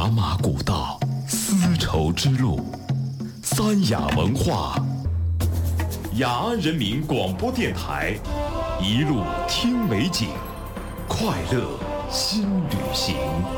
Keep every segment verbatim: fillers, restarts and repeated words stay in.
茶马古道，丝绸之路，三雅文化，雅安人民广播电台，一路听美景，快乐新旅行。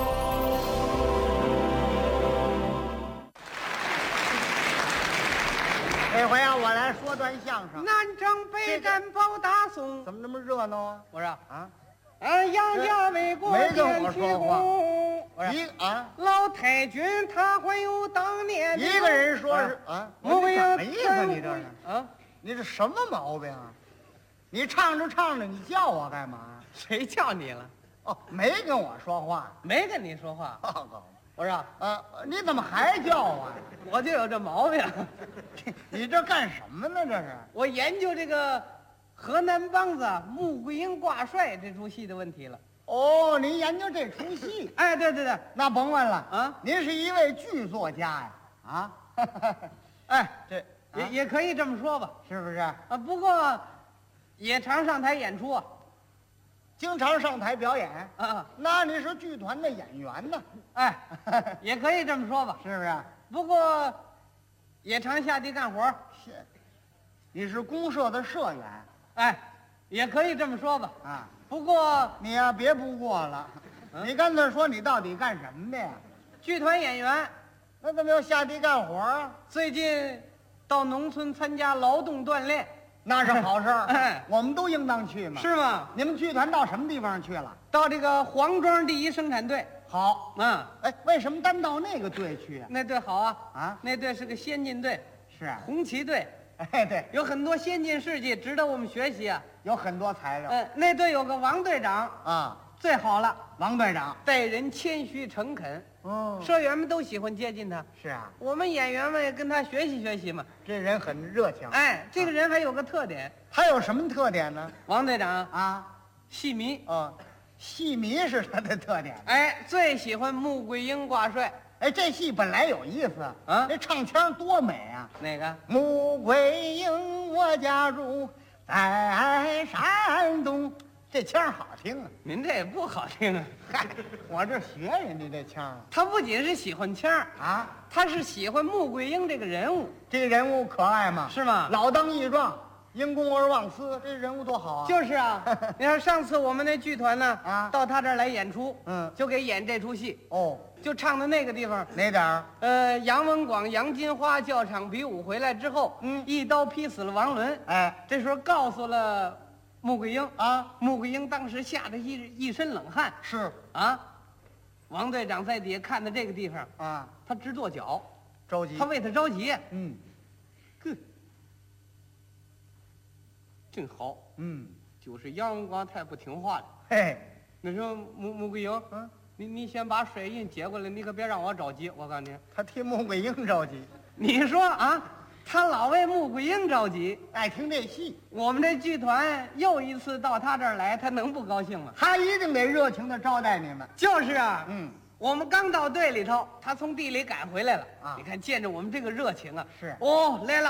这回啊，我来说段相声。 南征北战保大宋， 怎么这么热闹啊？ 我说啊， 俺杨家为国没跟我建说话功。我一说啊， 老太君他还有当年一个人说是啊， 我你怎么有意思？你这是啊？ 你这什么毛病啊？你唱着唱着，你叫我干嘛？ 谁叫你了？ 哦，没跟我说话。 没跟你说话。 报告我说啊，你怎么还叫啊？ 我就有这毛病。 你这干什么呢？这是我研究这个河南梆子穆桂英挂帅这出戏的问题了。 哦，您研究这出戏？ 哎，对对对， 那甭问了啊您是一位剧作家呀？啊， 哎， 这也、 啊也可以这么说吧。 是不是？ 啊，不过也常上台演出啊。 经常上台表演？ 啊， 那你是剧团的演员呢？ 哎，也可以这么说吧。 是不是？ 不过也常下地干活儿。 是，你是公社的社员哎，也可以这么说吧。 啊？ 不过你呀、别不过了， 嗯你干脆说你到底干什么的呀？ 剧团演员那怎么又下地干活啊？ 最近到农村参加劳动锻炼， 那是好事儿， 哎我们都应当去嘛。 是吗？ 你们剧团到什么地方去了？ 到这个黄庄第一生产队。 好， 啊， 哎，为什么单到那个队去啊？ 那队好啊。 啊， 那队是个先进队， 是啊， 红旗队， 哎，对， 有很多先进事迹值得我们学习啊。 有很多材料嗯，那队有个王队长， 啊。 最好了， 王队长， 待人谦虚诚恳， 哦， 社员们都喜欢接近他。 是啊， 我们演员们也跟他学习学习嘛。 这人很热情。 哎，这个人还有个特点， 他有什么特点呢？ 王队长啊， 戏迷， 哦，戏迷是他的特点。 哎，最喜欢穆桂英挂帅。 哎，这戏本来有意思啊这唱腔多美啊！ 哪个？ 穆桂英，我家住在山东，这腔好听啊！ 您这也不好听啊。 嗨，我这学人家这腔啊他不仅是喜欢腔儿， 啊！ 他是喜欢穆桂英这个人物， 这个人物可爱吗？ 是吗？ 老当益壮，因公而忘私，这人物多好啊！ 就是啊。你看上次我们那剧团呢， 啊到他这儿来演出， 嗯就给演这出戏， 哦， 就唱的那个地方。 哪点儿？ 呃，杨文广、杨金花教场比武回来之后， 嗯一刀劈死了王伦。 哎这时候告诉了穆桂英， 啊， 穆桂英当时吓得一一身冷汗是啊。王队长在底下看到这个地方， 啊， 他直跺脚， 着急他。为他着急。 嗯哼，真好， 嗯， 就是杨文广太不听话了。 嘿， 那时候穆穆桂英， 嗯， 你你先把水印接过来，你可别让我着急。我告诉你， 他替穆桂英着急， 你说啊，他老为穆桂英着急。 爱听这戏， 我们这剧团又一次到他这儿来，他能不高兴吗？ 他一定得热情的招待你们。 就是啊， 嗯， 我们刚到队里头，他从地里赶回来了啊你看见着我们这个热情啊， 是哦，来了。